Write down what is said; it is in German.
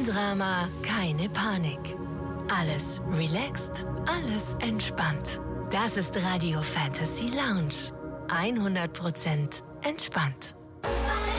Kein Drama, keine Panik. Alles relaxed, alles entspannt. Das ist Radio Fantasy Lounge. 100% entspannt.